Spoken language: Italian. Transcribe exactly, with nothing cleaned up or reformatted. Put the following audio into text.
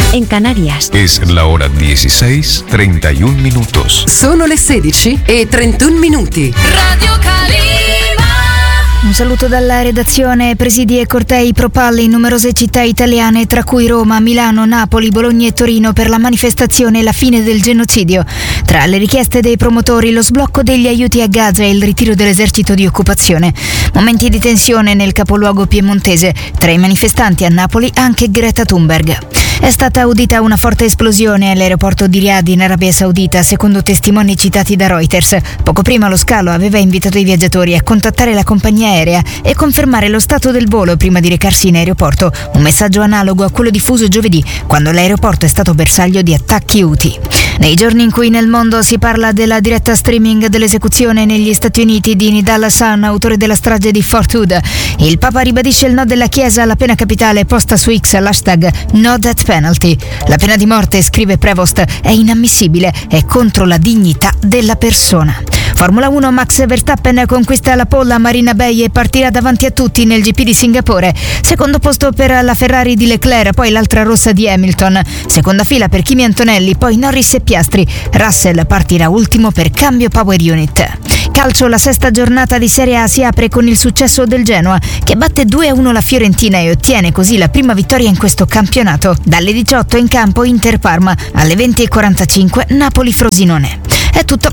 en Canarias. Es la hora dieciséis, treinta y un minutos. Sono le sedici e trentuno minuti. Radio Calima. Un saluto dalla redazione. Presidi e cortei propalli in numerose città italiane, tra cui Roma, Milano, Napoli, Bologna e Torino, per la manifestazione La fine del genocidio. Tra le richieste dei promotori, lo sblocco degli aiuti a Gaza e il ritiro dell'esercito di occupazione. Momenti di tensione nel capoluogo piemontese. Tra i manifestanti a Napoli anche Greta Thunberg. È stata udita una forte esplosione all'aeroporto di Riyadh in Arabia Saudita, secondo testimoni citati da Reuters. Poco prima lo scalo aveva invitato i viaggiatori a contattare la compagnia aerea e confermare lo stato del volo prima di recarsi in aeroporto, un messaggio analogo a quello diffuso giovedì, quando l'aeroporto è stato bersaglio di attacchi Houthi. Nei giorni in cui nel mondo si parla della diretta streaming dell'esecuzione negli Stati Uniti di Nidal Hasan, autore della strage di Fort Hood, il Papa ribadisce il no della Chiesa alla pena capitale posta su X all'hashtag No Death Penalty. La pena di morte, scrive Prevost, è inammissibile e contro la dignità della persona. Formula uno, Max Verstappen conquista la pole a Marina Bay e partirà davanti a tutti nel G P di Singapore. Secondo posto per la Ferrari di Leclerc, poi l'altra rossa di Hamilton. Seconda fila per Kimi Antonelli, poi Norris e Piastri. Russell partirà ultimo per cambio power unit. Calcio, la sesta giornata di Serie A si apre con il successo del Genoa, che batte due a uno la Fiorentina e ottiene così la prima vittoria in questo campionato. Dalle diciotto in campo Inter Parma, alle venti e quarantacinque Napoli Frosinone. È tutto,